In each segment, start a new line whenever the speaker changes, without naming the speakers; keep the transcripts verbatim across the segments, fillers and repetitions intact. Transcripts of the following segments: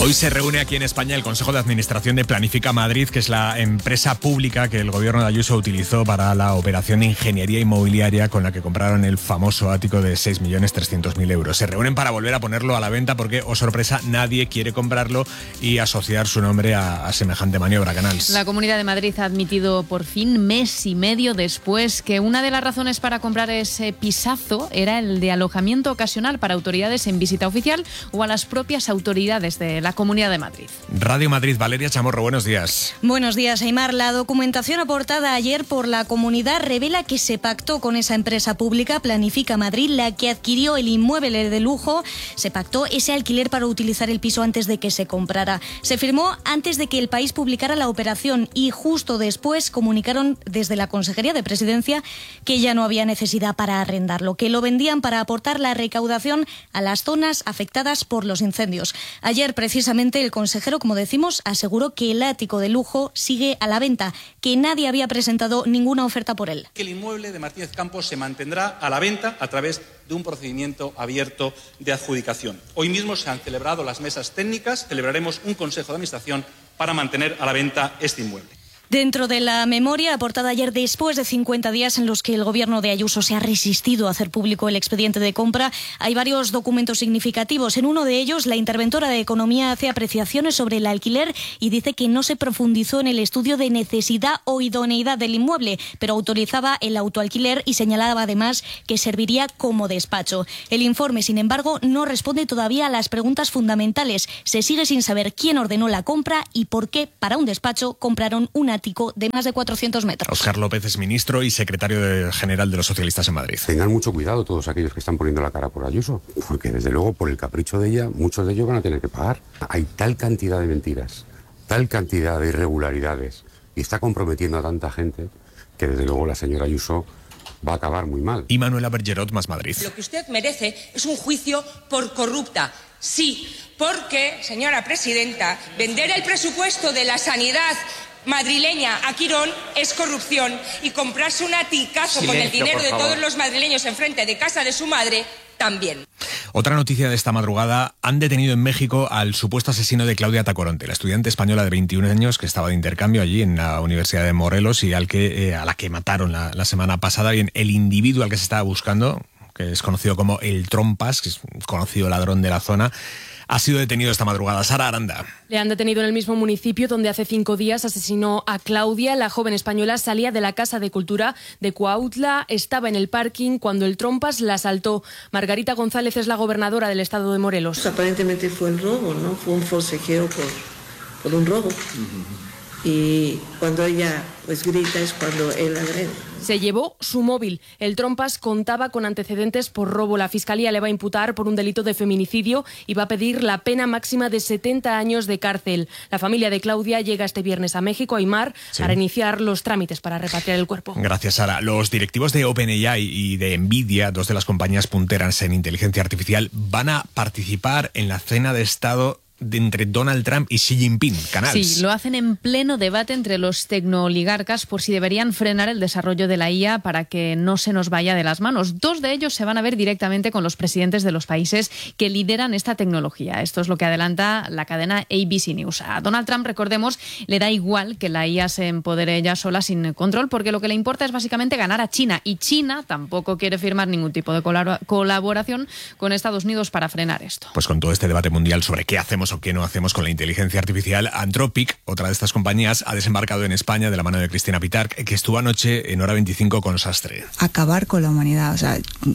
Hoy se reúne aquí en España el Consejo de Administración de Planifica Madrid, que es la empresa pública que el gobierno de Ayuso utilizó para la operación de ingeniería inmobiliaria con la que compraron el famoso ático de seis millones trescientos mil euros. Se reúnen para volver a ponerlo a la venta porque, oh sorpresa, nadie quiere comprarlo y asociar su nombre a, a semejante maniobra, Canals.
La Comunidad de Madrid ha admitido por fin, mes y medio después, que una de las razones para comprar ese pisazo era el de alojamiento ocasional para autoridades en visita oficial o a las propias autoridades de la Comunidad de Madrid.
Radio Madrid, Valeria Chamorro, buenos días.
Buenos días, Aimar. La documentación aportada ayer por la Comunidad revela que se pactó con esa empresa pública, Planifica Madrid, la que adquirió el inmueble de lujo. Se pactó ese alquiler para utilizar el piso antes de que se comprara. Se firmó antes de que El País publicara la operación y justo después comunicaron desde la Consejería de Presidencia que ya no había necesidad para arrendarlo, que lo vendían para aportar la recaudación a las zonas afectadas por los incendios. Ayer, precisamente, Precisamente el consejero, como decimos, aseguró que el ático de lujo sigue a la venta, que nadie había presentado ninguna oferta por él.
Que el inmueble de Martínez Campos se mantendrá a la venta a través de un procedimiento abierto de adjudicación. Hoy mismo se han celebrado las mesas técnicas, celebraremos un consejo de administración para mantener a la venta este inmueble.
Dentro de la memoria aportada ayer después de cincuenta días en los que el gobierno de Ayuso se ha resistido a hacer público el expediente de compra, hay varios documentos significativos. En uno de ellos, la interventora de Economía hace apreciaciones sobre el alquiler y dice que no se profundizó en el estudio de necesidad o idoneidad del inmueble, pero autorizaba el autoalquiler y señalaba además que serviría como despacho. El informe, sin embargo, no responde todavía a las preguntas fundamentales. Se sigue sin saber quién ordenó la compra y por qué, para un despacho, compraron una de más de cuatrocientos metros.
Óscar López es ministro y secretario de general de los socialistas en Madrid.
Tengan mucho cuidado todos aquellos que están poniendo la cara por Ayuso, porque desde luego por el capricho de ella, muchos de ellos van a tener que pagar. Hay tal cantidad de mentiras, tal cantidad de irregularidades y está comprometiendo a tanta gente que desde luego la señora Ayuso va a acabar muy mal.
Y Manuela Bergerot, Más Madrid.
Lo que usted merece es un juicio por corrupta. Sí, porque, señora presidenta, vender el presupuesto de la sanidad madrileña a Quirón es corrupción y comprarse un aticazo Silencio, con el dinero de todos los madrileños enfrente de casa de su madre también.
Otra noticia de esta madrugada: han detenido en México al supuesto asesino de Claudia Tacoronte, la estudiante española de veintiún años que estaba de intercambio allí en la Universidad de Morelos y al que, eh, a la que mataron la, la semana pasada. Bien, el individuo al que se estaba buscando, que es conocido como el Trompas, que es un conocido ladrón de la zona, ha sido detenido esta madrugada. Sara Aranda.
Le han detenido en el mismo municipio donde hace cinco días asesinó a Claudia. La joven española salía de la Casa de Cultura de Cuautla, estaba en el parking cuando el Trompas la asaltó. Margarita González es la gobernadora del estado de Morelos.
Pues aparentemente fue el robo, ¿no? Fue un forcejeo por, por un robo. Uh-huh. Y cuando ella pues grita es cuando él agrede.
Se llevó su móvil. El Trompas contaba con antecedentes por robo. La Fiscalía le va a imputar por un delito de feminicidio y va a pedir la pena máxima de setenta años de cárcel. La familia de Claudia llega este viernes a México, a Aimar, sí, para iniciar los trámites para repatriar el cuerpo.
Gracias, Sara. Los directivos de OpenAI y de Nvidia, dos de las compañías punteras en inteligencia artificial, van a participar en la cena de Estado de entre Donald Trump y Xi Jinping. Canals.
Sí, lo hacen en pleno debate entre los tecnooligarcas por si deberían frenar el desarrollo de la I A para que no se nos vaya de las manos. Dos de ellos se van a ver directamente con los presidentes de los países que lideran esta tecnología. Esto es lo que adelanta la cadena A B C News. A Donald Trump, recordemos, le da igual que la I A se empodere ella sola sin control, porque lo que le importa es básicamente ganar a China. Y China tampoco quiere firmar ningún tipo de colaboración con Estados Unidos para frenar esto.
Pues con todo este debate mundial sobre qué hacemos o qué no hacemos con la inteligencia artificial, Anthropic, otra de estas compañías, ha desembarcado en España de la mano de Cristina Pitarch, que estuvo anoche en Hora veinticinco con Sastre.
Acabar con la humanidad, o sea,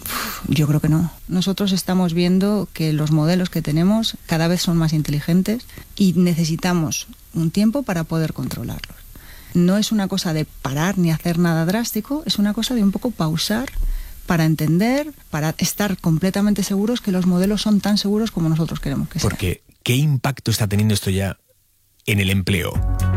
yo creo que no. Nosotros estamos viendo que los modelos que tenemos cada vez son más inteligentes y necesitamos un tiempo para poder controlarlos. No es una cosa de parar ni hacer nada drástico, es una cosa de un poco pausar para entender, para estar completamente seguros que los modelos son tan seguros como nosotros queremos que sean.
Porque, ¿qué impacto está teniendo esto ya en el empleo?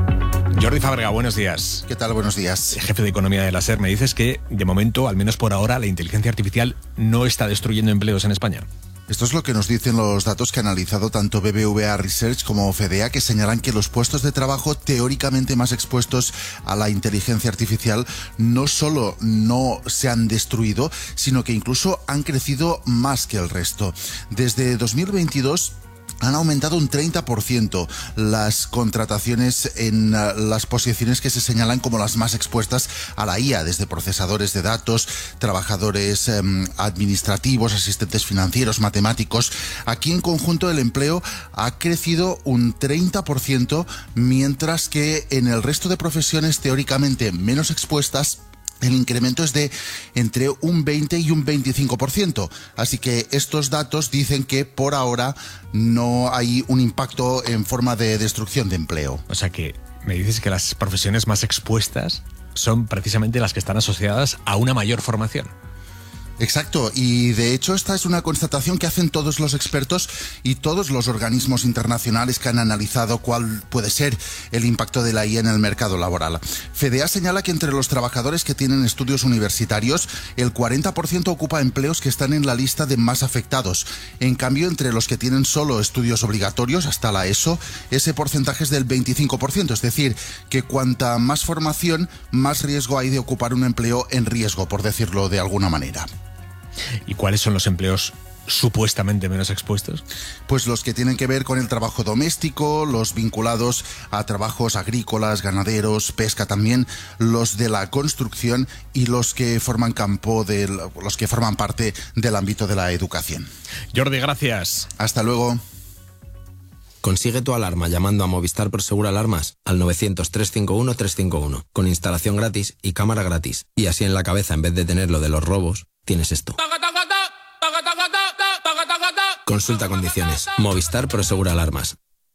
Jordi Fábrega, buenos días.
¿Qué tal? Buenos días.
Jefe de Economía de la SER, me dices que, de momento, al menos por ahora, la inteligencia artificial no está destruyendo empleos en España.
Esto es lo que nos dicen los datos que ha analizado tanto B B V A Research como Fedea, que señalan que los puestos de trabajo teóricamente más expuestos a la inteligencia artificial no solo no se han destruido, sino que incluso han crecido más que el resto. Desde dos mil veintidós, han aumentado un treinta por ciento las contrataciones en uh, las posiciones que se señalan como las más expuestas a la I A, desde procesadores de datos, trabajadores um, administrativos, asistentes financieros, matemáticos. Aquí en conjunto el empleo ha crecido un treinta por ciento, mientras que en el resto de profesiones teóricamente menos expuestas el incremento es de entre un veinte y un veinticinco por ciento. Así que estos datos dicen que por ahora no hay un impacto en forma de destrucción de empleo.
O sea que me dices que las profesiones más expuestas son precisamente las que están asociadas a una mayor formación.
Exacto, y de hecho esta es una constatación que hacen todos los expertos y todos los organismos internacionales que han analizado cuál puede ser el impacto de la I A en el mercado laboral. FEDEA señala que entre los trabajadores que tienen estudios universitarios, el cuarenta por ciento ocupa empleos que están en la lista de más afectados. En cambio, entre los que tienen solo estudios obligatorios, hasta la ESO, ese porcentaje es del veinticinco por ciento, es decir, que cuanta más formación, más riesgo hay de ocupar un empleo en riesgo, por decirlo de alguna manera.
¿Y cuáles son los empleos supuestamente menos expuestos?
Pues los que tienen que ver con el trabajo doméstico, los vinculados a trabajos agrícolas, ganaderos, pesca también, los de la construcción y los que forman campo del, los que forman parte del ámbito de la educación.
Jordi, gracias.
Hasta luego.
Consigue tu alarma llamando a Movistar Prosegur Alarmas al novecientos, trescientos cincuenta y uno, trescientos cincuenta y uno, con instalación gratis y cámara gratis. Y así en la cabeza, en vez de tener lo de los robos, tienes esto. Consulta condiciones. Movistar Prosegur Alarmas.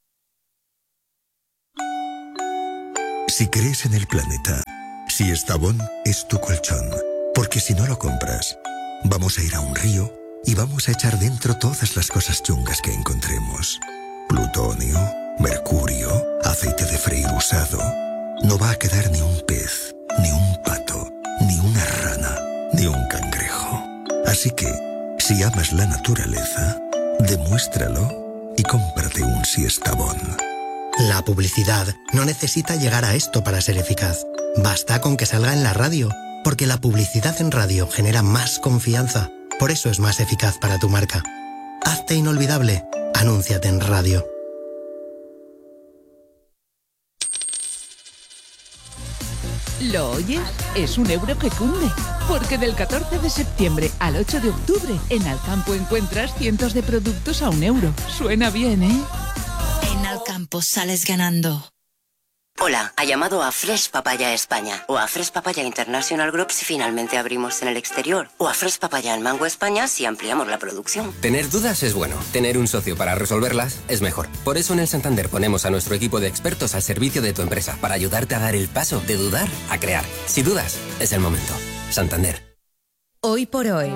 Si crees en el planeta, si Estavón es tu colchón, porque si no lo compras, vamos a ir a un río y vamos a echar dentro todas las cosas chungas que encontremos. Plutonio, mercurio, aceite de freír usado. No va a quedar ni un pez, ni un pato, ni una rana, ni un cangrejo. Así que, si amas la naturaleza, demuéstralo y cómprate un Siestabón.
La publicidad no necesita llegar a esto para ser eficaz. Basta con que salga en la radio, porque la publicidad en radio genera más confianza. Por eso es más eficaz para tu marca. Hazte inolvidable. Anúnciate en radio.
¿Lo oyes? Es un euro que cunde. Porque del catorce de septiembre al ocho de octubre, en Alcampo encuentras cientos de productos a un euro. Suena bien, ¿eh?
En Alcampo sales ganando. Hola, ha llamado a Fresh Papaya España o a Fresh Papaya International Group si finalmente abrimos en el exterior o a Fresh Papaya en Mango España si ampliamos la producción.
Tener dudas es bueno, tener un socio para resolverlas es mejor. Por eso en el Santander ponemos a nuestro equipo de expertos al servicio de tu empresa para ayudarte a dar el paso de dudar a crear. Si dudas, es el momento. Santander.
Hoy por hoy,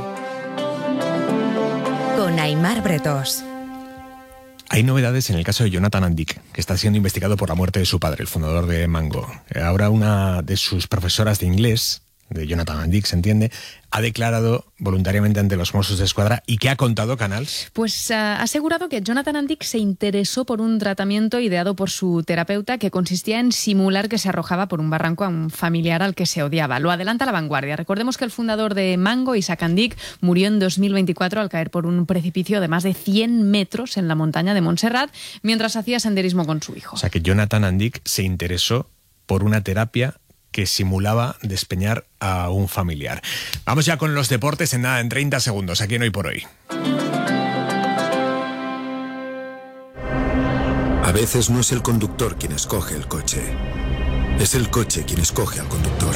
con Aimar Bretós.
Hay novedades en el caso de Jonathan Andic, que está siendo investigado por la muerte de su padre, el fundador de Mango. Ahora una de sus profesoras de inglés, de Jonathan Andic, se entiende, ha declarado voluntariamente ante los Mossos de Escuadra. ¿Y qué ha contado Canals?
Pues uh, ha asegurado que Jonathan Andic se interesó por un tratamiento ideado por su terapeuta que consistía en simular que se arrojaba por un barranco a un familiar al que se odiaba. Lo adelanta La Vanguardia. Recordemos que el fundador de Mango, Isaac Andic, murió en dos mil veinticuatro al caer por un precipicio de más de cien metros en la montaña de Montserrat mientras hacía senderismo con su hijo.
O sea que Jonathan Andic se interesó por una terapia que simulaba despeñar a un familiar. Vamos ya con los deportes en nada, en treinta segundos, aquí en Hoy por Hoy.
A veces no es el conductor quien escoge el coche, es el coche quien escoge al conductor.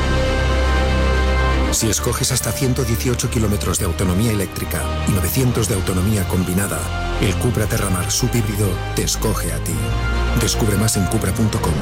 Si escoges hasta ciento dieciocho kilómetros de autonomía eléctrica y novecientos de autonomía combinada, el Cupra Terramar subhíbrido te escoge a ti. Descubre más en cupra punto com.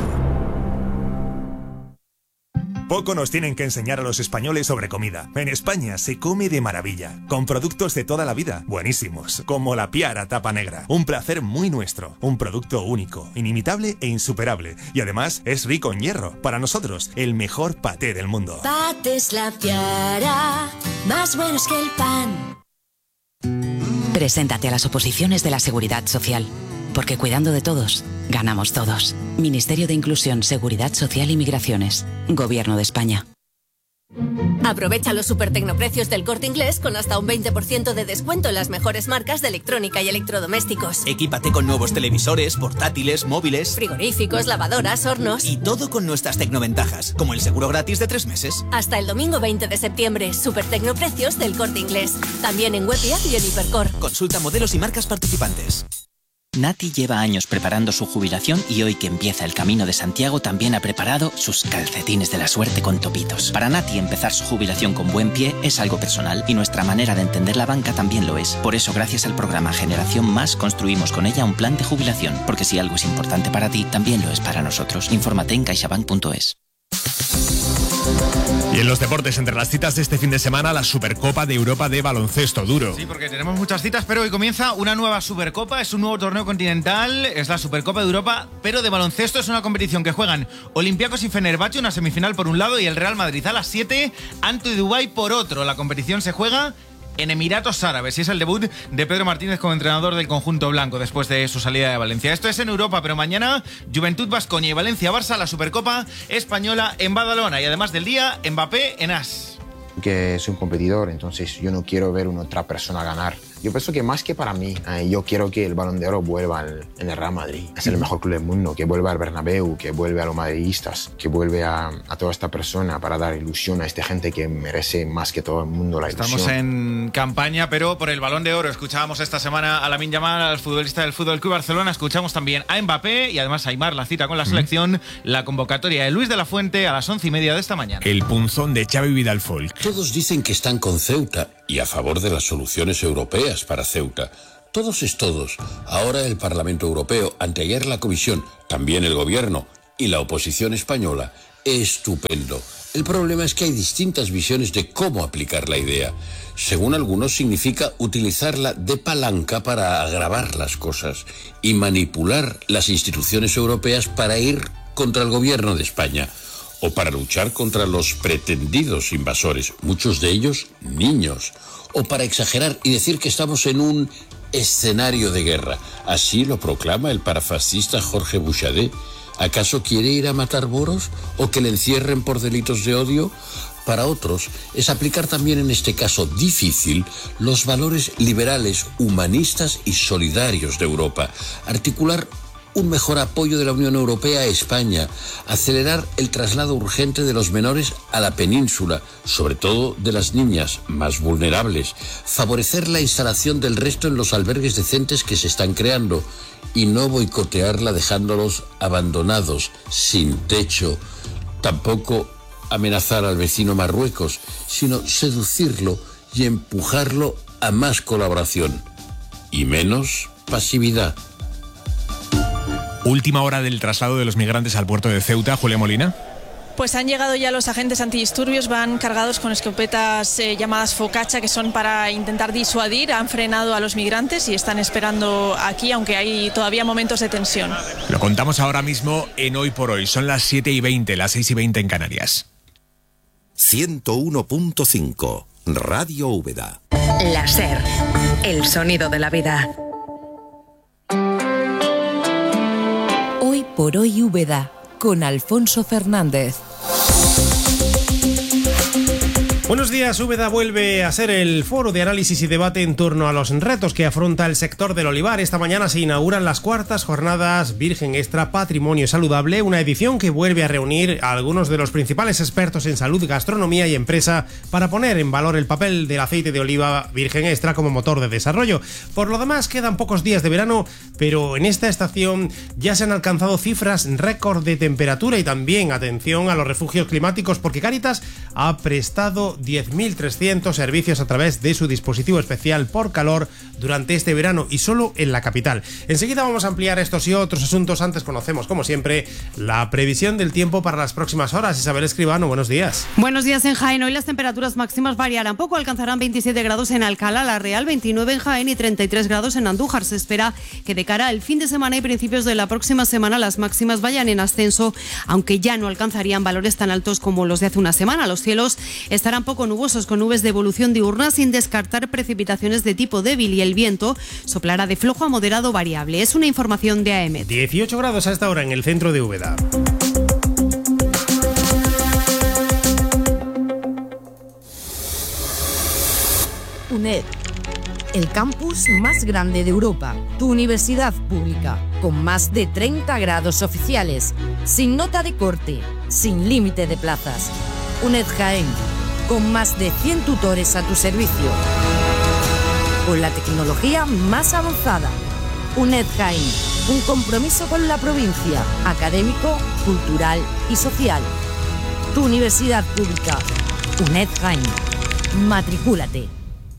Poco nos tienen que enseñar a los españoles sobre comida. En España se come de maravilla, con productos de toda la vida, buenísimos, como la Piara Tapa Negra. Un placer muy nuestro, un producto único, inimitable e insuperable. Y además es rico en hierro. Para nosotros, el mejor paté del mundo.
Patés La Piara, más buenos que el pan.
Preséntate a las oposiciones de la Seguridad Social. Porque cuidando de todos, ganamos todos. Ministerio de Inclusión, Seguridad Social y Migraciones. Gobierno de España.
Aprovecha los super tecnoprecios del Corte Inglés con hasta un veinte por ciento de descuento en las mejores marcas de electrónica y electrodomésticos.
Equípate con nuevos televisores, portátiles, móviles,
frigoríficos, lavadoras, hornos.
Y todo con nuestras tecnoventajas, como el seguro gratis de tres meses.
Hasta el domingo veinte de septiembre, super tecnoprecios del Corte Inglés. También en web y app y en Hipercor.
Consulta modelos y marcas participantes.
Nati lleva años preparando su jubilación y hoy que empieza el Camino de Santiago también ha preparado sus calcetines de la suerte con topitos. Para Nati empezar su jubilación con buen pie es algo personal y nuestra manera de entender la banca también lo es. Por eso gracias al programa Generación Más construimos con ella un plan de jubilación, porque si algo es importante para ti, también lo es para nosotros. Infórmate en caixabank punto es.
Y en los deportes, entre las citas de este fin de semana, la Supercopa de Europa de baloncesto duro.
Sí, porque tenemos muchas citas, pero hoy comienza una nueva Supercopa, es un nuevo torneo continental, es la Supercopa de Europa, pero de baloncesto. Es una competición que juegan Olympiacos y Fenerbahce, una semifinal por un lado, y el Real Madrid a las siete, ante Dubái por otro. La competición se juega en Emiratos Árabes y es el debut de Pedro Martínez como entrenador del conjunto blanco después de su salida de Valencia. Esto es en Europa, pero mañana Juventud Baskonia y Valencia-Barça, la Supercopa española en Badalona, y además del día, Mbappé en As.
Que soy un competidor, entonces yo no quiero ver a una otra persona ganar. Yo pienso que más que para mí, eh, yo quiero que el Balón de Oro vuelva al, en el Real Madrid. Es el mejor club del mundo, que vuelva al Bernabéu, que vuelva a los madridistas, que vuelve a, a toda esta persona para dar ilusión a esta gente que merece más que todo el mundo la ilusión.
Estamos en campaña, pero por el Balón de Oro. Escuchábamos esta semana a Lamine Yamal, al futbolista del Fútbol Club Barcelona. Escuchamos también a Mbappé y además a Aimar, la cita con la selección, mm. la convocatoria de Luis de la Fuente a las once y media de esta mañana.
El punzón de Xavi Vidal Folk.
Todos dicen que están con Ceuta y a favor de las soluciones europeas para Ceuta. Todos es todos. Ahora el Parlamento Europeo, anteayer la Comisión, también el Gobierno y la oposición española. Estupendo. El problema es que hay distintas visiones de cómo aplicar la idea. Según algunos, significa utilizarla de palanca para agravar las cosas y manipular las instituciones europeas para ir contra el Gobierno de España o para luchar contra los pretendidos invasores, muchos de ellos niños, o para exagerar y decir que estamos en un escenario de guerra. Así lo proclama el parafascista Jorge Bouchardet. ¿Acaso quiere ir a matar moros o que le encierren por delitos de odio? Para otros, es aplicar también en este caso difícil los valores liberales, humanistas y solidarios de Europa, articular un mejor apoyo de la Unión Europea a España, acelerar el traslado urgente de los menores a la península, sobre todo de las niñas más vulnerables, favorecer la instalación del resto en los albergues decentes que se están creando y no boicotearla dejándolos abandonados, sin techo. Tampoco amenazar al vecino Marruecos, sino seducirlo y empujarlo a más colaboración y menos pasividad.
Última hora del traslado de los migrantes al puerto de Ceuta. Julia Molina.
Pues han llegado ya los agentes antidisturbios, van cargados con escopetas eh, llamadas Focaccia, que son para intentar disuadir. Han frenado a los migrantes y están esperando aquí, aunque hay todavía momentos de tensión.
Lo contamos ahora mismo en Hoy por Hoy. Son las siete y veinte, las seis y veinte en Canarias.
ciento uno punto cinco, Radio Úbeda.
La SER, el sonido de la vida. Hoy por Hoy Úbeda, con Alfonso Fernández.
Buenos días. Úbeda vuelve a ser el foro de análisis y debate en torno a los retos que afronta el sector del olivar. Esta mañana se inauguran las cuartas jornadas Virgen Extra Patrimonio Saludable, una edición que vuelve a reunir a algunos de los principales expertos en salud, gastronomía y empresa para poner en valor el papel del aceite de oliva virgen extra como motor de desarrollo. Por lo demás, quedan pocos días de verano, pero en esta estación ya se han alcanzado cifras récord de temperatura y también atención a los refugios climáticos, porque Cáritas ha prestado diez mil trescientos servicios a través de su dispositivo especial por calor durante este verano y solo en la capital. Enseguida vamos a ampliar estos y otros asuntos. Antes conocemos, como siempre, la previsión del tiempo para las próximas horas. Isabel Escribano, buenos días.
Buenos días en Jaén. Hoy las temperaturas máximas variarán poco, alcanzarán veintisiete grados en Alcalá, La Real, veintinueve en Jaén y treinta y tres grados en Andújar. Se espera que de cara al fin de semana y principios de la próxima semana las máximas vayan en ascenso, aunque ya no alcanzarían valores tan altos como los de hace una semana. Los cielos estarán poco nubosos, con nubes de evolución diurna, sin descartar precipitaciones de tipo débil, y el viento soplará de flojo a moderado variable. Es una información de A E M E T.
dieciocho grados a esta hora en el centro de Úbeda.
UNED, el campus más grande de Europa, tu universidad pública, con más de treinta grados oficiales, sin nota de corte, sin límite de plazas. UNED Jaén, con más de cien tutores a tu servicio, con la tecnología más avanzada. UNED Jaén, un compromiso con la provincia, académico, cultural y social. Tu universidad pública, UNED Jaén. Matricúlate.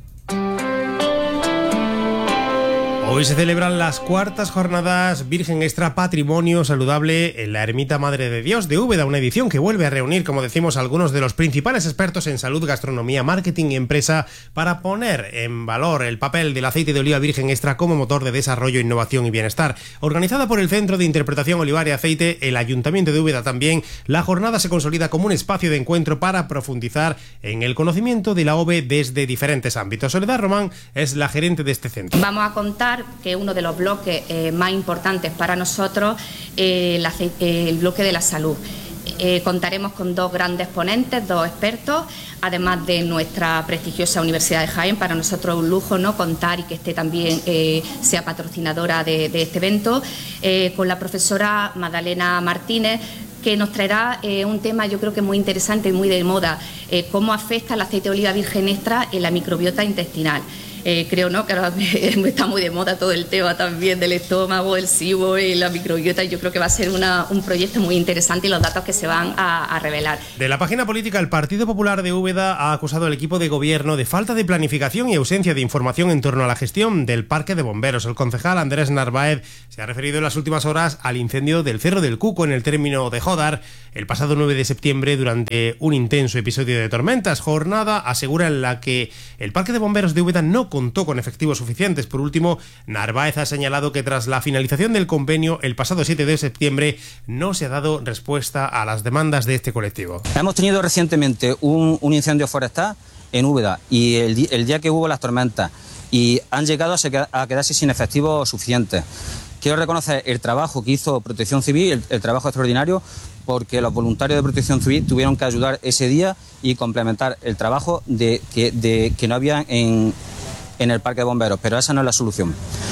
Hoy se celebran las cuartas jornadas Virgen Extra Patrimonio Saludable en la Ermita Madre de Dios de Úbeda, una edición que vuelve a reunir, como decimos, a algunos de los principales expertos en salud, gastronomía, marketing y empresa para poner en valor el papel del aceite de oliva virgen extra como motor de desarrollo, innovación y bienestar. Organizada por el Centro de Interpretación Olivar y Aceite, el Ayuntamiento de Úbeda también, la jornada se consolida como un espacio de encuentro para profundizar en el conocimiento de la O V E desde diferentes ámbitos. Soledad Román es la gerente de este centro.
Vamos a contar que uno de los bloques eh, más importantes para nosotros eh, el, eh, el bloque de la salud. Eh, contaremos con dos grandes ponentes, dos expertos, además de nuestra prestigiosa Universidad de Jaén. Para nosotros es un lujo, ¿no?, contar y que esté también eh, sea patrocinadora de, de este evento, eh, con la profesora Magdalena Martínez, que nos traerá eh, un tema yo creo que muy interesante y muy de moda, eh, cómo afecta el aceite de oliva virgen extra en la microbiota intestinal. Eh, creo ¿no? que ahora está muy de moda todo el tema también del estómago, el SIBO y la microbiota, y yo creo que va a ser una, un proyecto muy interesante y los datos que se van a, a revelar.
De la página política, el Partido Popular de Úbeda ha acusado al equipo de gobierno de falta de planificación y ausencia de información en torno a la gestión del parque de bomberos. El concejal Andrés Narváez se ha referido en las últimas horas al incendio del Cerro del Cuco en el término de Jódar el pasado nueve de septiembre durante un intenso episodio de tormentas. Jornada, asegura, en la que el parque de bomberos de Úbeda no contó con efectivos suficientes. Por último, Narváez ha señalado que tras la finalización del convenio el pasado siete de septiembre no se ha dado respuesta a las demandas de este colectivo.
Hemos tenido recientemente un, un incendio forestal en Úbeda y el, el día que hubo las tormentas y han llegado a, se, a quedarse sin efectivos suficientes. Quiero reconocer el trabajo que hizo Protección Civil, el, el trabajo extraordinario, porque los voluntarios de Protección Civil tuvieron que ayudar ese día y complementar el trabajo de, que, de, que no había en, en el parque de bomberos, pero esa no es la solución.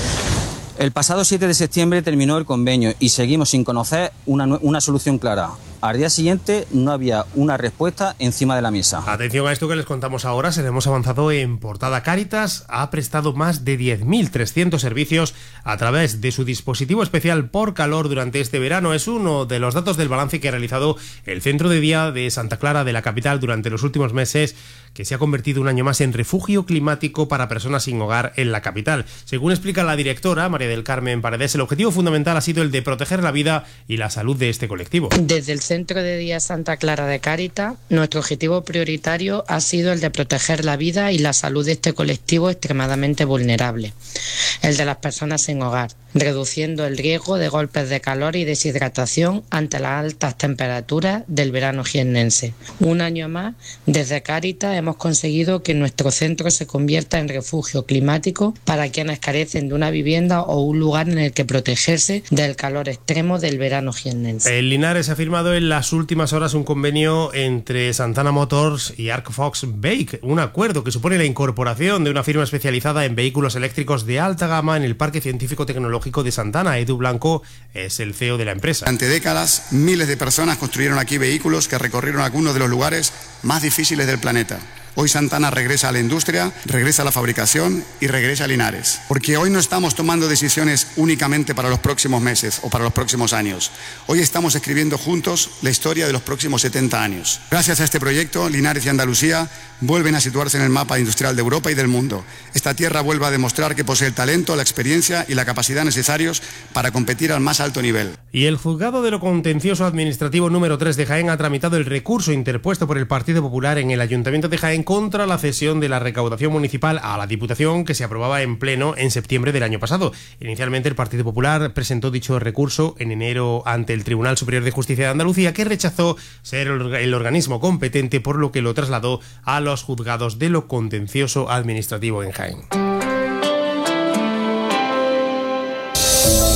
El pasado siete de septiembre terminó el convenio y seguimos sin conocer una, una solución clara. Al día siguiente no había una respuesta encima de la mesa.
Atención a esto que les contamos ahora, se le hemos avanzado en portada. Cáritas ha prestado más de diez mil trescientos servicios a través de su dispositivo especial por calor durante este verano. Es uno de los datos del balance que ha realizado el Centro de Día de Santa Clara de la capital durante los últimos meses, que se ha convertido un año más en refugio climático para personas sin hogar en la capital. Según explica la directora, María del Carmen Paredes, el objetivo fundamental ha sido el de proteger la vida y la salud de este colectivo.
Desde el Centro de Día Santa Clara de Cáritas, nuestro objetivo prioritario ha sido el de proteger la vida y la salud de este colectivo extremadamente vulnerable, el de las personas sin hogar, reduciendo el riesgo de golpes de calor y deshidratación ante las altas temperaturas del verano jiennense. Un año más, desde Cáritas hemos conseguido que nuestro centro se convierta en refugio climático para quienes carecen de una vivienda o un lugar en el que protegerse del calor extremo del verano jiennense.
En Linares ha firmado en las últimas horas un convenio entre Santana Motors y Arcfox Bake, un acuerdo que supone la incorporación de una firma especializada en vehículos eléctricos de alta gama en el Parque Científico Tecnológico de Santana. Edu Blanco es el C E O de la empresa.
Durante décadas, miles de personas construyeron aquí vehículos que recorrieron algunos de los lugares más difíciles del planeta. Hoy Santana regresa a la industria, regresa a la fabricación y regresa a Linares. Porque hoy no estamos tomando decisiones únicamente para los próximos meses o para los próximos años. Hoy estamos escribiendo juntos la historia de los próximos setenta años. Gracias a este proyecto, Linares y Andalucía vuelven a situarse en el mapa industrial de Europa y del mundo. Esta tierra vuelve a demostrar que posee el talento, la experiencia y la capacidad necesarios para competir al más alto nivel.
Y el Juzgado de lo Contencioso Administrativo número tres de Jaén ha tramitado el recurso interpuesto por el Partido Popular en el Ayuntamiento de Jaén contra la cesión de la recaudación municipal a la Diputación, que se aprobaba en pleno en septiembre del año pasado. Inicialmente el Partido Popular presentó dicho recurso en enero ante el Tribunal Superior de Justicia de Andalucía, que rechazó ser el organismo competente, por lo que lo trasladó a los juzgados de lo contencioso administrativo en Jaén.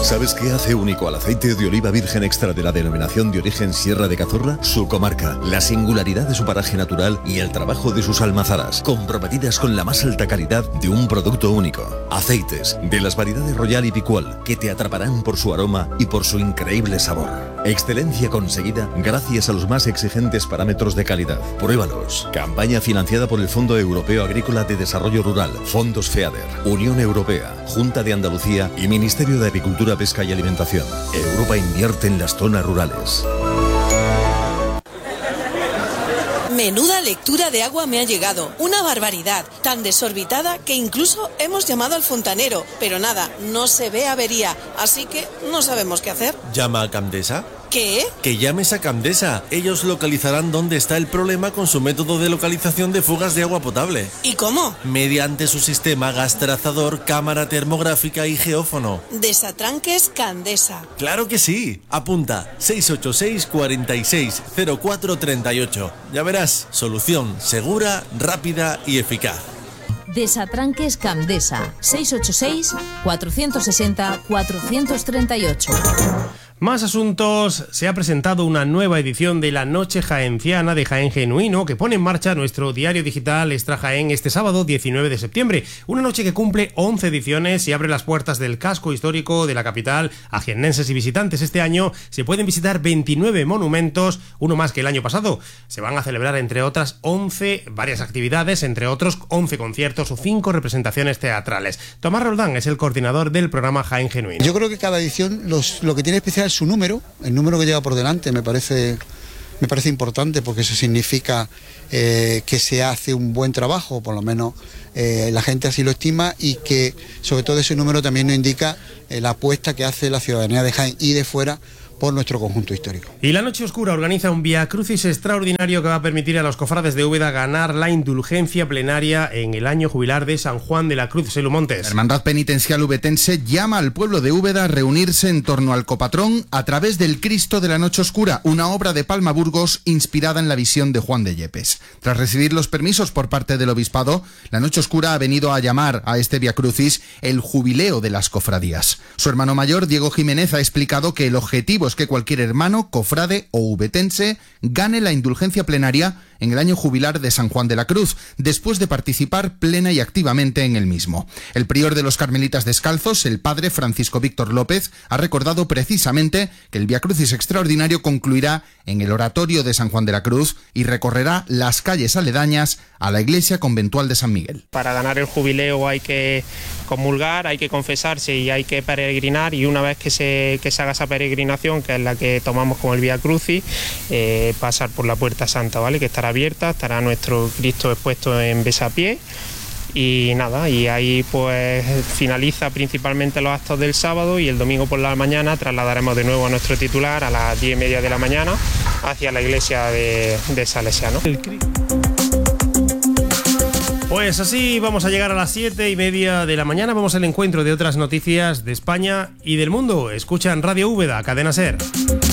¿Sabes qué hace único al aceite de oliva virgen extra de la denominación de origen Sierra de Cazorla? Su comarca, la singularidad de su paraje natural y el trabajo de sus almazaras, comprometidas con la más alta calidad de un producto único. Aceites de las variedades Royal y Picual, que te atraparán por su aroma y por su increíble sabor. Excelencia conseguida gracias a los más exigentes parámetros de calidad. Pruébalos. Campaña financiada por el Fondo Europeo Agrícola de Desarrollo Rural, Fondos FEADER, Unión Europea, Junta de Andalucía y Ministerio de Agricultura, Pesca y Alimentación. Europa invierte en las zonas rurales.
Menuda lectura de agua me ha llegado, una barbaridad, tan desorbitada que incluso hemos llamado al fontanero, pero nada, no se ve avería, así que no sabemos qué hacer.
Llama a Camdesa.
¿Qué?
Que llames a Camdesa. Ellos localizarán dónde está el problema con su método de localización de fugas de agua potable.
¿Y cómo?
Mediante su sistema gas trazador, cámara termográfica y geófono.
Desatranques Candesa.
¡Claro que sí! Apunta seis ocho seis, cuatro seis, cero cuatro tres ocho. Ya verás, solución segura, rápida y eficaz.
Desatranques Camdesa. seis ocho seis, cuatro seis cero, cuatro tres ocho.
Más asuntos. Se ha presentado una nueva edición de la Noche Jaenciana de Jaén Genuino, que pone en marcha nuestro diario digital Extra Jaén este sábado diecinueve de septiembre. Una noche que cumple once ediciones y abre las puertas del casco histórico de la capital a jiennenses y visitantes. Este año se pueden visitar veintinueve monumentos, uno más que el año pasado. Se van a celebrar, entre otras, once varias actividades, entre otros once conciertos o cinco representaciones teatrales. Tomás Roldán es el coordinador del programa Jaén Genuino.
Yo creo que cada edición los, lo que tiene especial es su número, el número que lleva por delante me parece, me parece importante, porque eso significa eh, que se hace un buen trabajo, por lo menos eh, la gente así lo estima, y que sobre todo ese número también nos indica eh, la apuesta que hace la ciudadanía de Jaén y de fuera por nuestro conjunto histórico.
Y la Noche Oscura organiza un Vía Crucis extraordinario que va a permitir a los cofrades de Úbeda ganar la indulgencia plenaria en el año jubilar de San Juan de la Cruz. Selu Montes.
La Hermandad Penitencial ubetense llama al pueblo de Úbeda a reunirse en torno al copatrón a través del Cristo de la Noche Oscura, una obra de Palma Burgos inspirada en la visión de Juan de Yepes. Tras recibir los permisos por parte del obispado, la Noche Oscura ha venido a llamar a este Vía Crucis el jubileo de las cofradías. Su hermano mayor, Diego Jiménez, ha explicado que el objetivo es que cualquier hermano, cofrade o ubetense gane la indulgencia plenaria en el año jubilar de San Juan de la Cruz, después de participar plena y activamente en el mismo. El prior de los Carmelitas Descalzos, el padre Francisco Víctor López, ha recordado precisamente que el Vía Crucis extraordinario concluirá en el oratorio de San Juan de la Cruz y recorrerá las calles aledañas a la iglesia conventual de San Miguel.
Para ganar el jubileo hay que comulgar, hay que confesarse y hay que peregrinar, y una vez que se, que se haga esa peregrinación, que es la que tomamos como el Vía Crucis, eh, pasar por la Puerta Santa, ¿vale? Que estará abierta, estará nuestro Cristo expuesto en besapié. Y nada, y ahí pues finaliza principalmente los actos del sábado, y el domingo por la mañana trasladaremos de nuevo a nuestro titular a las diez y media de la mañana hacia la iglesia de, de Salesianos.
Pues así vamos a llegar a las siete y media de la mañana. Vamos al encuentro de otras noticias de España y del mundo. Escuchan Radio Úbeda, Cadena SER.